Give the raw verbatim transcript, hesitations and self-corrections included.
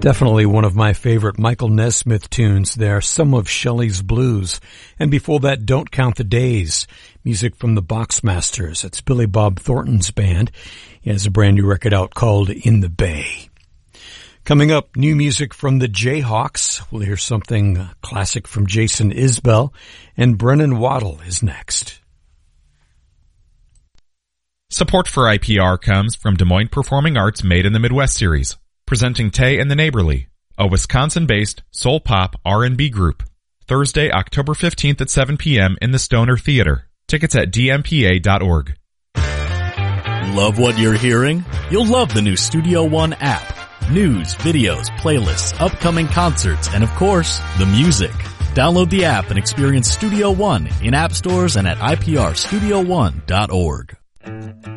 Definitely one of my favorite Michael Nesmith tunes there, some of Shelley's Blues. And before that, Don't Count the Days, music from the Boxmasters. It's Billy Bob Thornton's band. He has a brand new record out called In the Bay. Coming up, new music from the Jayhawks. We'll hear something classic from Jason Isbell, and Brennan Waddle is next. Support for I P R comes from Des Moines Performing Arts Made in the Midwest series, presenting Tay and the Neighborly, a Wisconsin-based soul pop R and B group. Thursday, October fifteenth at seven p.m. in the Stoner Theater. Tickets at d m p a dot org. Love what you're hearing? You'll love the new Studio One app. News, videos, playlists, upcoming concerts, and of course, the music. Download the app and experience Studio One in app stores and at i p r studio one dot org.